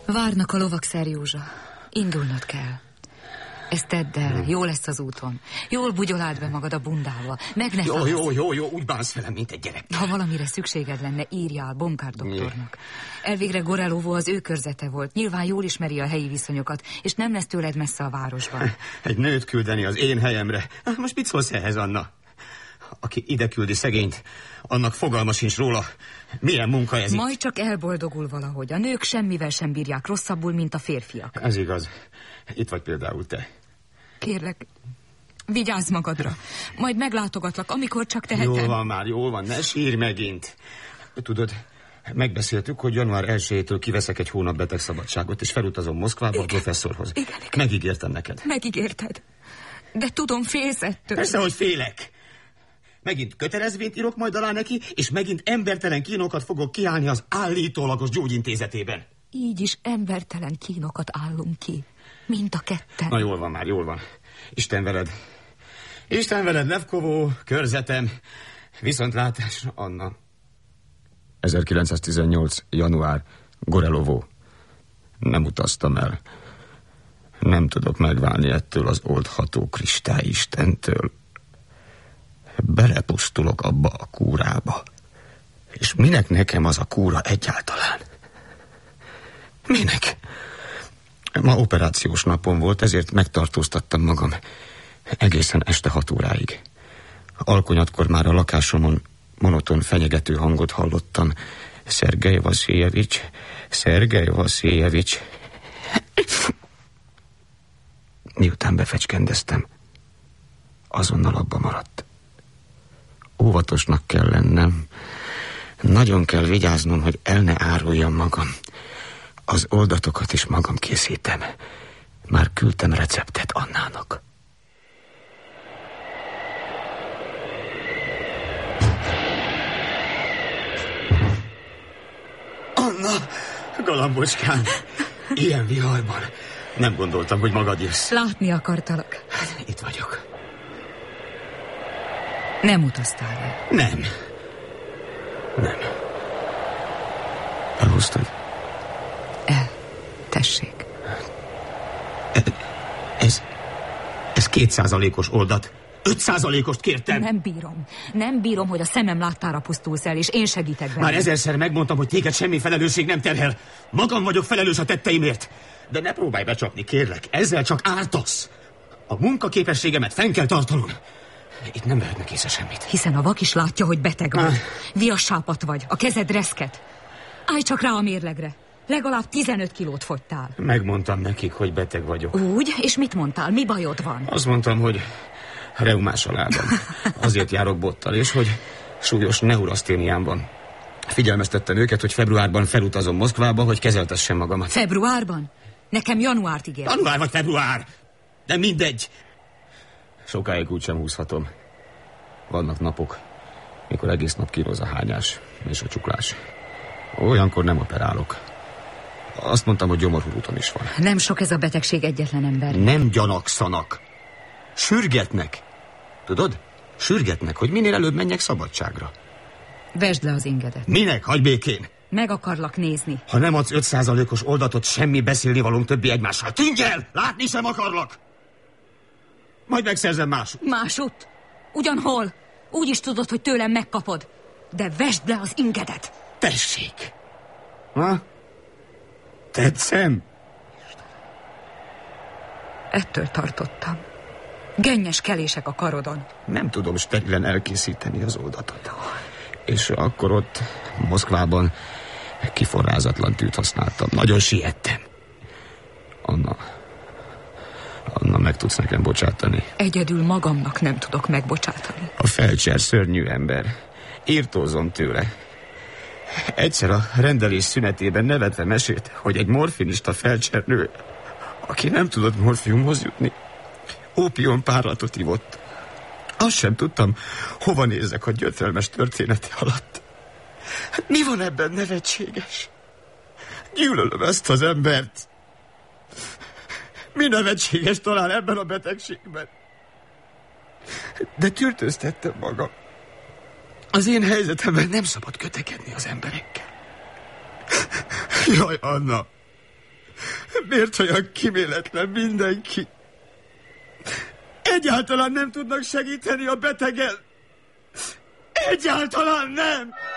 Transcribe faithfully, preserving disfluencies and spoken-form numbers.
Várnak a lovak, Szerjózsa. Indulnod kell. Ezt tedd el, hmm. jó lesz az úton. Jól bugyoláld be magad a bundába. Meg ne Jó, jó, jó, jó, úgy bánsz velem, mint egy gyerek. Ha valamire szükséged lenne, írjál Bonkár doktornak. Elvégre Gorelovó az ő körzete volt. Nyilván jól ismeri a helyi viszonyokat, és nem lesz tőled messze a városban. Egy nőt küldeni az én helyemre. Most mit szólsz ehhez, Anna? Aki ide küldi szegényt, annak fogalma sincs róla. Milyen munka ez? Majd csak elboldogul valahogy. A nők semmivel sem bírják rosszabbul, mint a férfiak. Ez igaz. Itt vagy például te. Kérlek, vigyázz magadra. Majd meglátogatlak, amikor csak tehetem. Jól van már, jól van, ne sírj megint. Tudod, megbeszéltük, hogy január elsejétől kiveszek egy hónap betegszabadságot, és felutazom Moszkvába igen. a professzorhoz. Igen, igen. Megígértem neked. Megígérted. De tudom, félsz ettől. Persze, hogy félek. Megint kötelezvényt írok majd alá neki, és megint embertelen kínokat fogok kiállni az állítólagos gyógyintézetében. Így is embertelen kínokat állunk ki. Mind a ketten. Na jól van már, jól van. Isten veled. Isten veled, Levkovó, körzetem. Viszontlátásra, Anna. ezerkilencszáztizennyolc. január. Gorelovó. Nem utaztam el. Nem tudok megválni ettől az oldható kristályistentől. Belepusztulok abba a kúrába. És minek nekem az a kúra egyáltalán? Minek? Ma operációs napom volt, ezért megtartóztattam magam egészen este hat óráig. Alkonyatkor már a lakásomon monoton fenyegető hangot hallottam. Szergej Vasiljevics, Szergej Vasiljevics. Miután befecskendeztem, azonnal abba maradt. Óvatosnak kell lennem. Nagyon kell vigyáznom, hogy el ne áruljam magam. Az oldatokat is magam készítem. Már küldtem receptet Annának. Anna, galambocskám, ilyen viharban. Nem gondoltam, hogy magad jössz. Látni akartalak. Itt vagyok. Nem utaztál el? Nem. Nem. Elhoztad? El. Tessék. Ez... Ez kétszázalékos oldat. Öt százalékost kértem. Nem bírom. Nem bírom, hogy a szemem láttára pusztulsz el, és én segítek benne. Már ezerszer megmondtam, hogy téged semmi felelősség nem terhel. Magam vagyok felelős a tetteimért. De ne próbálj becsapni, kérlek. Ezzel csak ártasz. A munkaképességemet fenn kell tartanom. Itt nem vehetnek észre semmit. Hiszen a vak is látja, hogy beteg vagy. Ah. Viassápat vagy, a kezed reszket. Állj csak rá a mérlegre. Legalább tizenöt kilót fogytál. Megmondtam nekik, hogy beteg vagyok. Úgy? És mit mondtál? Mi bajod van? Azt mondtam, hogy reumás a lábam. Azért járok bottal, és hogy súlyos neuraszténiám van. Figyelmeztettem őket, hogy februárban felutazom Moszkvába, hogy kezeltessem magamat. Februárban? Nekem januárt ígért. Január vagy február? De mindegy. Sokáig úgysem húzhatom. Vannak napok, mikor egész nap kíroz a hányás és a csuklás. Olyankor nem operálok. Azt mondtam, hogy gyomorhurúton is van. Nem sok ez a betegség egyetlen ember. Nem gyanakszanak. Sürgetnek. Tudod? Sürgetnek, hogy minél előbb menjek szabadságra. Vesd le az ingedet. Minek? Hagyj békén. Meg akarlak nézni. Ha nem adsz öt százalékos oldatot, semmi beszélnivalónk többi egymással. Tűnj el! Látni sem akarlak! Majd megszerzem másút. Másút? Ugyanhol? Úgy is tudod, hogy tőlem megkapod. De vesd le az ingedet. Tessék! Ha? Tetszem? Ettől tartottam. Gennyes kelések a karodon. Nem tudom sterilen elkészíteni az oldatot. És akkor ott, Moszkvában kiforrázatlan tűt használtam. Nagyon siettem. Anna... Anna, meg tudsz nekem bocsátani? Egyedül magamnak nem tudok megbocsátani. A felcser szörnyű ember. Írtózom tőle. Egyszer a rendelés szünetében nevetve mesélt, hogy egy morfinista felcsernő, aki nem tudott morfiumhoz jutni, ópium párlatot ivott. Azt sem tudtam, hova nézzek a gyötrelmes története alatt. Hát mi van ebben nevetséges? Gyűlölöm ezt az embert. Mi nevetséges talán ebben a betegségben? De tűrtőztettem magam. Az én helyzetemben nem szabad kötekedni az emberekkel. Jaj, Anna! Miért olyan kíméletlen mindenki? Egyáltalán nem tudnak segíteni a betegen. Egyáltalán nem!